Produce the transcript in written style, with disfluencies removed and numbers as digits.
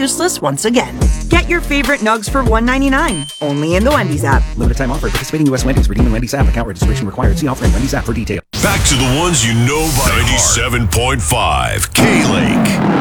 useless once again. Get your favorite nugs for $1.99, only in the Wendy's app. Limited time offer. Participating U.S. Wendy's. Redeem in Wendy's app. Account registration required. See offer in Wendy's app for details. Back to the ones you know by 97.5 K-Lake.